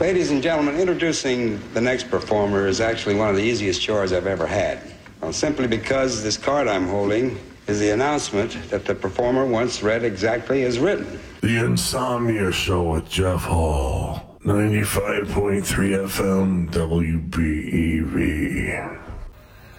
Ladies and gentlemen, introducing the next performer is actually one of the easiest chores I've ever had. Well, simply because this card I'm holding is the announcement that the performer once read exactly as written. The Insomnia Show with Jeff Hall. 95.3 FM WBEV.